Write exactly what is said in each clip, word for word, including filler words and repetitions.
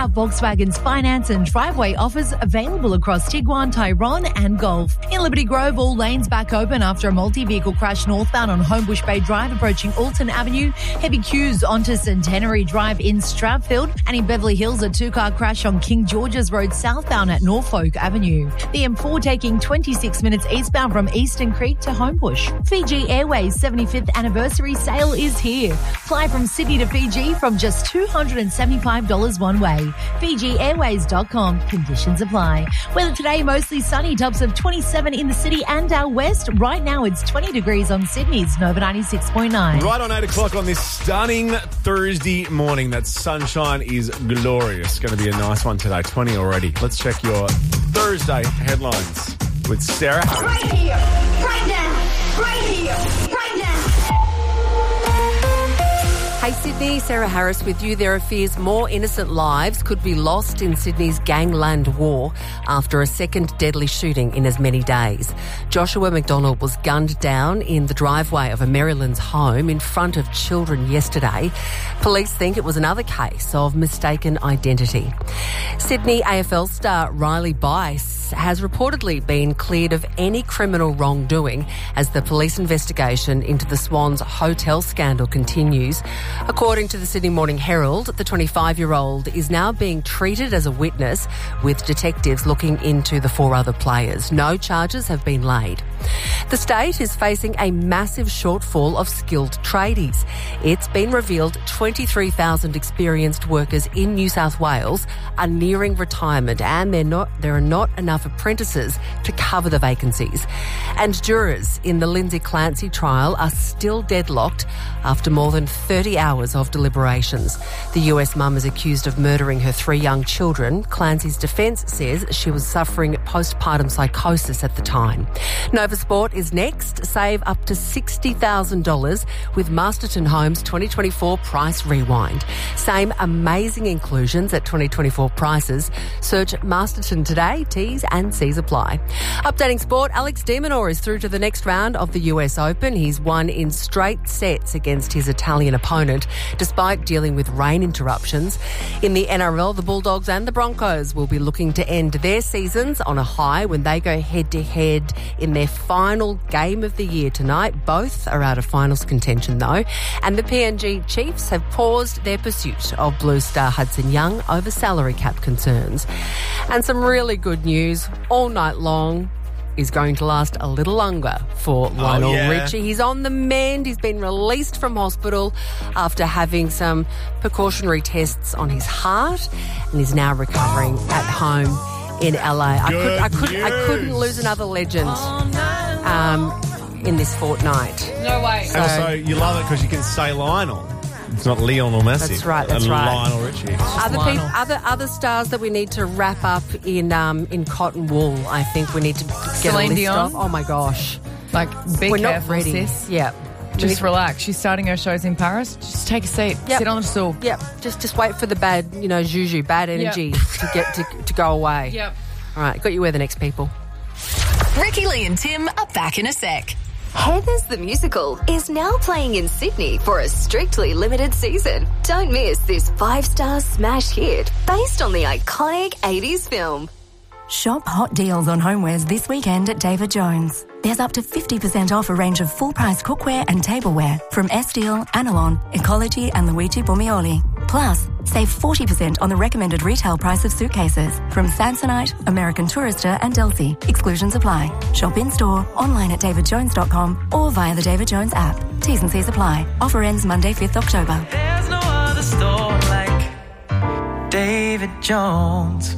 have Volkswagen's finance and driveway offers available across Tiguan, Tyrone and Golf. In Liberty Grove, all lanes back open after a multi-vehicle crash northbound on Homebush Bay Drive approaching Alton Avenue. Heavy queues onto Centenary Drive in Stratfield, and in Beverly Hills, a two-car crash on King George's Road southbound at Norfolk Avenue. The M four taking twenty-six minutes eastbound from Eastern Creek to Homebush. Fiji Airways seventy-fifth anniversary sale is here. Fly from Sydney to Fiji from just two hundred seventy-five dollars one way. Fiji Airways dot com. Conditions apply. Weather today, mostly sunny, tops of twenty-seven in the city and our west. Right now it's twenty degrees on Sydney's Nova ninety-six point nine. Right on eight o'clock on this stunning Thursday morning. That sunshine is glorious. Going to be a nice one today. twenty already. Let's check your Thursday headlines with Sarah Harris. Right here, right now, right here, right now. Hey Sydney, Sarah Harris with you. There are fears more innocent lives could be lost in Sydney's gangland war after a second deadly shooting in as many days. Joshua McDonald was gunned down in the driveway of a Maryland's home in front of children yesterday. Police think it was another case of mistaken identity. Sydney A F L star Riley Bice has reportedly been cleared of any criminal wrongdoing as the police investigation into the Swans hotel scandal continues. According to the Sydney Morning Herald, the twenty-five-year-old is now being treated as a witness, with detectives looking into the four other players. No charges have been laid. The state is facing a massive shortfall of skilled tradies. It's been revealed twenty-three thousand experienced workers in New South Wales are nearing retirement, and they're not, there are not enough apprentices to cover the vacancies. And jurors in the Lindsay Clancy trial are still deadlocked after more than thirty hours of deliberations. The U S mum is accused of murdering her three young children. Clancy's defence says she was suffering postpartum psychosis at the time. Nova Sport is next. Save up to sixty thousand dollars with Masterton Homes twenty twenty-four Price Rewind. Same amazing inclusions at twenty twenty-four prices. Search Masterton today. T's and C's apply. Updating sport, Alex de Minaur is through to the next round of the U S Open. He's won in straight sets against his Italian opponent, despite dealing with rain interruptions. In the N R L, the Bulldogs and the Broncos will be looking to end their seasons on a high when they go head-to-head in their final game of the year tonight. Both are out of finals contention, though. And the P N G Chiefs have paused their pursuit of Blue Star Hudson Young over salary cap concerns. And some really good news all night long is going to last a little longer for Lionel oh, yeah. Richie. He's on the mend. He's been released from hospital after having some precautionary tests on his heart, and is now recovering at home in L A. I could, I could, I couldn't lose another legend um, in this fortnight. No way. So, And also, you love it because you can say Lionel. It's not Leon or Messi. That's right, that's and right. Lionel Richie. Other, Lionel. peop other other stars that we need to wrap up in um, in cotton wool. I think we need to get Celine a list Dion? of. Oh my gosh, Like, be we're careful, not ready. sis. Yeah, Just relax. She's starting her shows in Paris. Just take a seat. Yep. Sit on the stool. Yep, just just wait for the bad, you know, juju, bad energy Yep. to get to, to go away. Yep. All right, got you where the next people. Ricky, Lee and Tim are back in a sec. Heathers the Musical is now playing in Sydney for a strictly limited season. Don't miss this five-star smash hit based on the iconic eighties film. Shop hot deals on homewares this weekend at David Jones. There's up to fifty percent off a range of full-price cookware and tableware from Estil, Anilon, Ecology and Luigi Bormioli. Plus, save forty percent on the recommended retail price of suitcases from Samsonite, American Tourister and Delsey. Exclusions apply. Shop in-store, online at david jones dot com or via the David Jones app. T's and C's apply. Offer ends Monday, fifth October. There's no other store like David Jones.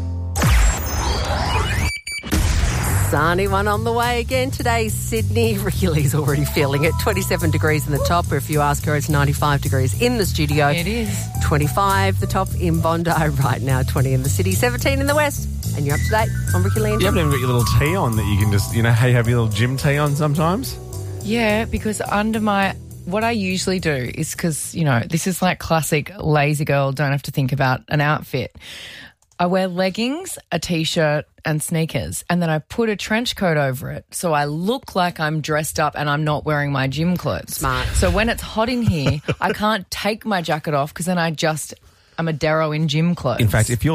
Sunny one on the way again today, Sydney. Ricky Lee's already feeling it. twenty-seven degrees in the top, or if you ask her, it's ninety-five degrees in the studio. It is. twenty-five the top in Bondi right now, twenty in the city, seventeen in the west. And you're up to date on Ricky Lee and You Tim. haven't even got your little tee on that you can just, you know how you have your little gym tee on sometimes? Yeah, because under my... What I usually do is because, you know, this is like classic lazy girl, don't have to think about an outfit. I wear leggings, a T-shirt and sneakers, and then I put a trench coat over it so I look like I'm dressed up and I'm not wearing my gym clothes. Smart. So when it's hot in here, I can't take my jacket off because then I just, I'm a Darrow in gym clothes. In fact, if you're